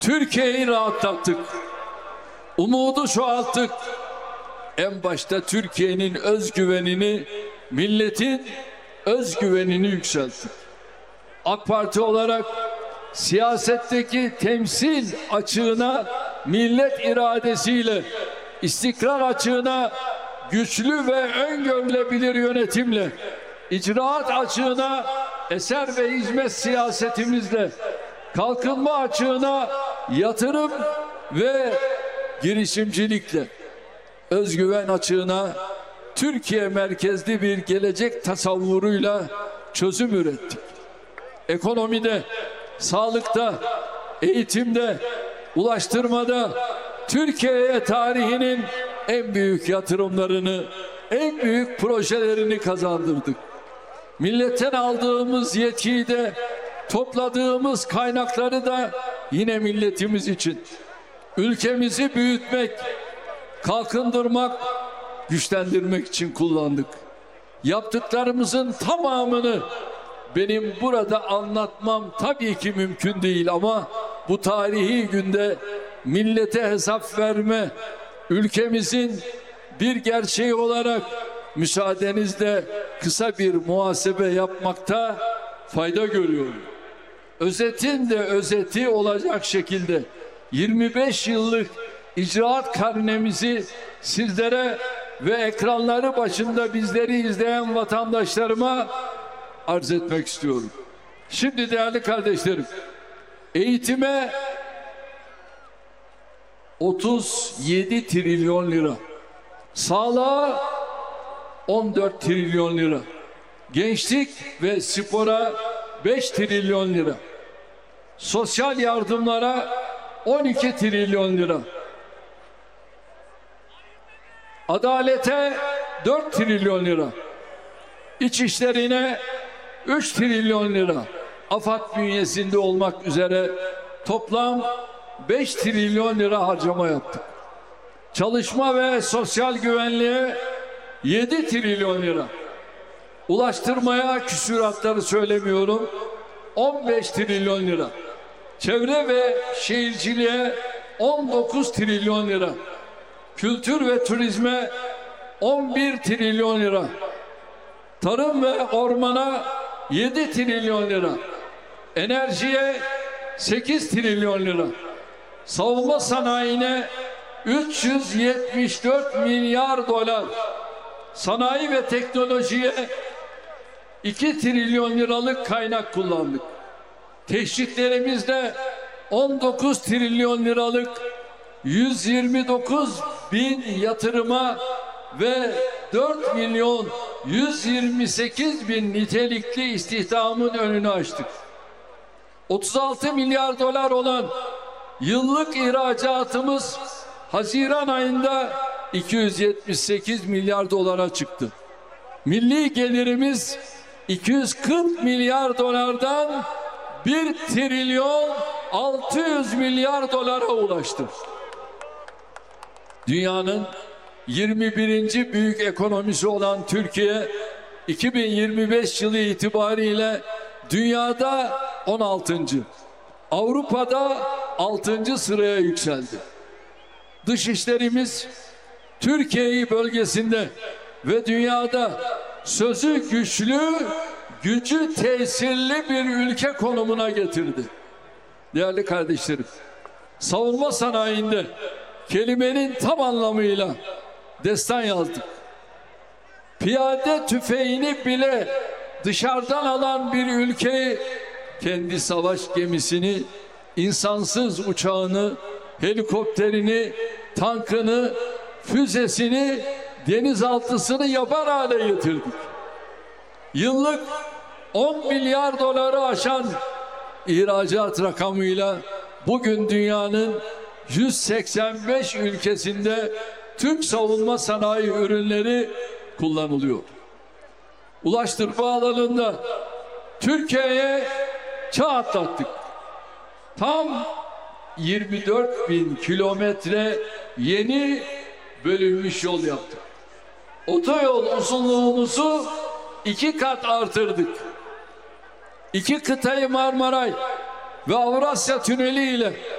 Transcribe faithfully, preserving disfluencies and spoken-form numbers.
Türkiye'yi rahatlattık. Umudu çoğalttık. En başta Türkiye'nin özgüvenini, milletin özgüvenini yükselttik. AK Parti olarak siyasetteki temsil açığına, millet iradesiyle, istikrar açığına güçlü ve öngörülebilir yönetimle, icraat açığına eser ve hizmet siyasetimizle, kalkınma açığına yatırım ve girişimcilikle, özgüven açığına Türkiye merkezli bir gelecek tasavvuruyla çözüm ürettik. Ekonomide, sağlıkta, eğitimde, ulaştırmada Türkiye'ye tarihinin en büyük yatırımlarını, en büyük projelerini kazandırdık. Milletten aldığımız yetkiyi de, topladığımız kaynakları da yine milletimiz için, ülkemizi büyütmek, kalkındırmak, güçlendirmek için kullandık. Yaptıklarımızın tamamını benim burada anlatmam tabii ki mümkün değil ama bu tarihi günde millete hesap verme, ülkemizin bir gerçeği olarak müsaadenizle kısa bir muhasebe yapmakta fayda görüyorum. Özetin de özeti olacak şekilde yirmi beş yıllık icraat karnemizi sizlere ve ekranları başında bizleri izleyen vatandaşlarıma arz etmek istiyorum. Şimdi değerli kardeşlerim, eğitime otuz yedi trilyon lira, sağlığa on dört trilyon lira, gençlik ve spora beş trilyon lira, sosyal yardımlara on iki trilyon lira, adalete dört trilyon lira, iç işlerine üç trilyon lira, AFAD bünyesinde olmak üzere toplam beş trilyon lira harcama yaptık. Çalışma ve sosyal güvenliğe yedi trilyon lira, ulaştırmaya küsuratları söylemiyorum, on beş trilyon lira, çevre ve şehirciliğe on dokuz trilyon lira, kültür ve turizme on bir trilyon lira, tarım ve ormana yedi trilyon lira, enerjiye sekiz trilyon lira, savunma sanayine üç yüz yetmiş dört milyar dolar, sanayi ve teknolojiye iki trilyon liralık kaynak kullandık. Teşviklerimizde on dokuz trilyon liralık yüz yirmi dokuz bin yatırıma ve dört milyon yüz yirmi sekiz bin nitelikli istihdamın önünü açtık. otuz altı milyar dolar olan yıllık ihracatımız Haziran ayında iki yüz yetmiş sekiz milyar dolara çıktı. Milli gelirimiz iki yüz kırk milyar dolardan bir trilyon altı yüz milyar dolara ulaştı. Dünyanın yirmi birinci büyük ekonomisi olan Türkiye, iki bin yirmi beş yılı itibariyle dünyada on altıncı, Avrupa'da altıncı sıraya yükseldi. Dışişlerimiz Türkiye'yi bölgesinde ve dünyada sözü güçlü, gücü tesirli bir ülke konumuna getirdi. Değerli kardeşlerim, savunma sanayinde kelimenin tam anlamıyla destan yazdık. Piyade tüfeğini bile dışarıdan alan bir ülkeyi, kendi savaş gemisini, insansız uçağını, helikopterini, tankını, füzesini, denizaltısını yapar hale getirdik. Yıllık on milyar doları aşan ihracat rakamıyla bugün dünyanın yüz seksen beş ülkesinde Türk savunma sanayi ürünleri kullanılıyor. Ulaştırma alanında Türkiye'ye çağ atlattık. Tam yirmi dört bin kilometre yeni bölünmüş yol yaptık. Otoyol uzunluğumuzu iki kat artırdık. İki kıtayı Marmaray ve Avrasya Tüneli ile